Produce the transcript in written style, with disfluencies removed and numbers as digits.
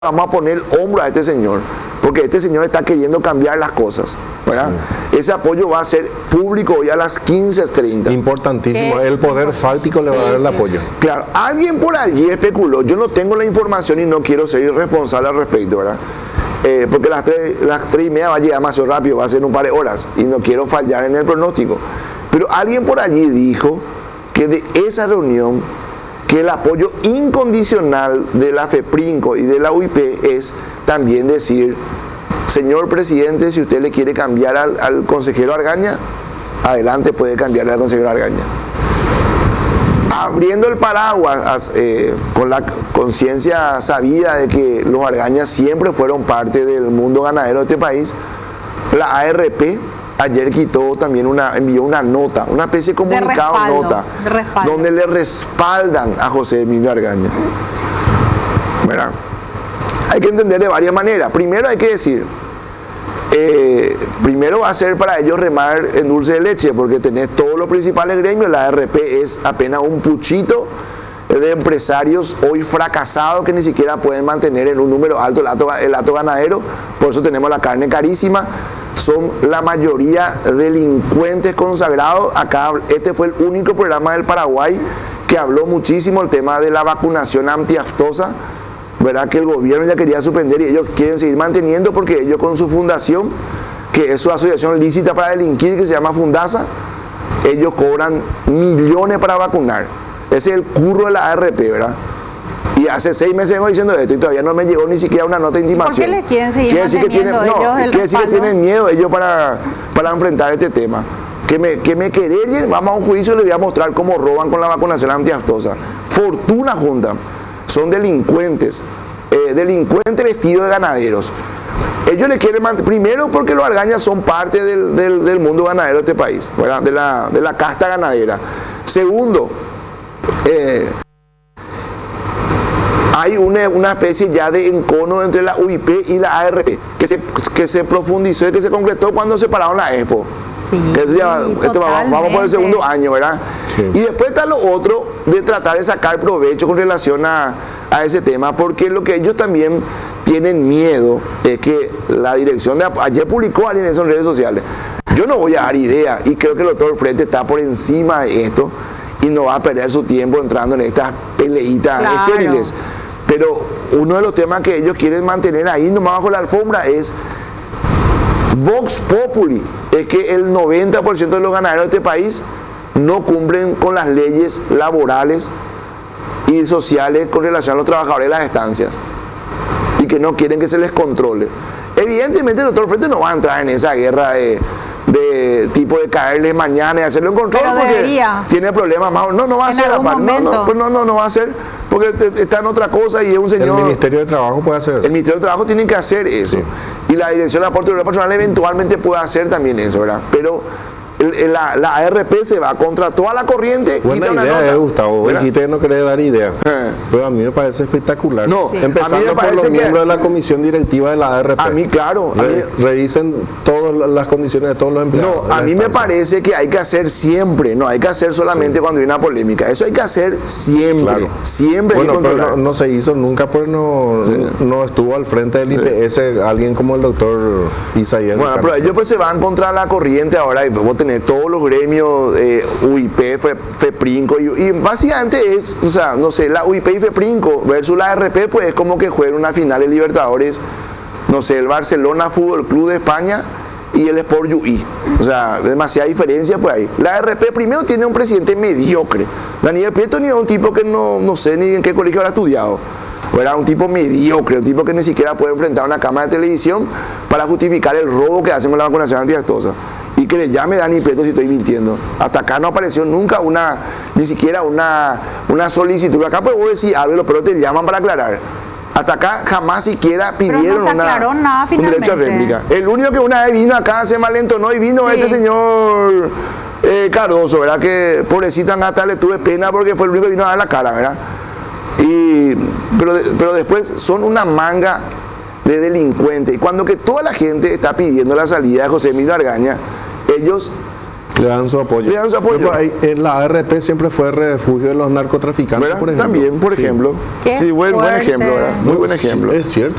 vamos a poner el hombro a este señor, porque este señor está queriendo cambiar las cosas, ¿verdad? Sí. Ese apoyo va a ser público hoy a las 15:30. Importantísimo, el poder fáctico le va a dar el apoyo. Claro, alguien por allí especuló, yo no tengo la información y no quiero ser irresponsable al respecto, ¿verdad? Porque las 3:30 va a llegar más rápido, va a ser en un par de horas, y no quiero fallar en el pronóstico. Pero alguien por allí dijo que de esa reunión, que el apoyo incondicional de la FEPRINCO y de la UIP es también decir, señor presidente, si usted le quiere cambiar al consejero Argaña, adelante, puede cambiarle al consejero Argaña. Abriendo el paraguas con la conciencia sabida de que los Argañas siempre fueron parte del mundo ganadero de este país, la ARP ayer quitó también envió una nota, una especie de comunicado, donde le respaldan a José Emilio Argaña. ¿Verdad? Hay que entender de varias maneras. Primero hay que decir, primero va a ser para ellos remar en dulce de leche, porque tenés todos los principales gremios, la ARP es apenas un puchito de empresarios hoy fracasados que ni siquiera pueden mantener en un número alto el hato ganadero, por eso tenemos la carne carísima. Son la mayoría delincuentes consagrados. Acá este fue el único programa del Paraguay que habló muchísimo el tema de la vacunación antiaftosa, ¿verdad? Que el gobierno ya quería suspender y ellos quieren seguir manteniendo, porque ellos con su fundación, que es su asociación lícita para delinquir, que se llama Fundasa, ellos cobran millones para vacunar. Ese es el curro de la ARP, ¿verdad? Y hace 6 meses vengo diciendo esto y todavía no me llegó ni siquiera una nota de intimación. ¿Por qué le quieren seguir manteniendo ellos el quiere decir que tienen miedo ellos para enfrentar este tema. Que me querellen, vamos a un juicio y les voy a mostrar cómo roban con la vacunación antiaftosa. Fortuna junta. Son delincuentes. Delincuentes vestidos de ganaderos. Ellos le quieren mantener, primero porque los Argañas son parte del mundo ganadero de este país, ¿verdad? De la casta ganadera. Segundo, hay una especie ya de encono entre la UIP y la ARP que se profundizó y que se concretó cuando separaron la EXPO. Sí, vamos por el segundo año, ¿verdad? Sí. Y después está lo otro de tratar de sacar provecho con relación a ese tema, porque lo que ellos también tienen miedo es que la dirección de... Ayer publicó alguien en redes sociales. Yo no voy a dar idea y creo que el doctor Frente está por encima de esto y no va a perder su tiempo entrando en estas peleitas estériles. Pero uno de los temas que ellos quieren mantener ahí nomás bajo la alfombra es Vox Populi, es que el 90% de los ganaderos de este país no cumplen con las leyes laborales y sociales con relación a los trabajadores de las estancias y que no quieren que se les controle. Evidentemente el doctor Frente no va a entrar en esa guerra de tipo de caerles mañana y hacerlo en control, pero porque debería. Tiene problemas más. No va a ser, no va a ser, porque está en otra cosa y es un señor. El Ministerio de Trabajo puede hacer eso. El Ministerio de Trabajo tiene que hacer eso. Sí. Y la Dirección de Aporte de Personal eventualmente puede hacer también eso, ¿verdad? Pero la ARP se va contra toda la corriente. Buena idea, Gustavo. Dijiste que no querés dar idea. Pero a mí me parece espectacular. No, sí. Empezando por los miembros de la comisión directiva de la ARP. A mí, claro. Revisen todas las condiciones de todos los empleados. No, a mí me parece que hay que hacer siempre. No hay que hacer solamente cuando hay una polémica. Eso hay que hacer siempre. Claro. Siempre hay que controlar. Pero no se hizo nunca, pues no estuvo al frente del IPS alguien como el doctor Isaías. Bueno, pero ellos pues se van contra la corriente ahora y vos tenés todos los gremios, UIP, FEPRINCO y básicamente es, o sea, no sé, la UIP y FEPRINCO versus la ARP, pues es como que jueguen una final de Libertadores, no sé, el Barcelona Fútbol Club de España y el Sport UI. O sea, demasiada diferencia por ahí. La ARP primero tiene un presidente mediocre. Daniel Prieto ni es un tipo que no sé ni en qué colegio habrá estudiado. Era un tipo mediocre, un tipo que ni siquiera puede enfrentar una cámara de televisión para justificar el robo que hacen con la vacunación antiaftosa. Y que le llame Dani Prieto si estoy mintiendo. Hasta acá no apareció nunca ni siquiera una solicitud. Acá pues vos decís, pero te llaman para aclarar. Hasta acá jamás siquiera pidieron un derecho a réplica. El único que una vez vino acá se malentonó y vino este señor Cardoso, ¿verdad? Que pobrecita Nata le tuve pena porque fue el único que vino a dar la cara, ¿verdad? Pero después son una manga de delincuentes. Y cuando que toda la gente está pidiendo la salida de José Emilio Argaña, ellos Le dan su apoyo. Le dan su apoyo. Pero en la ARP siempre fue refugio de los narcotraficantes, ¿verdad? por ejemplo. También, por ejemplo. Qué Sí, buen fuerte. ejemplo, ¿verdad? Muy buen ejemplo. Es cierto.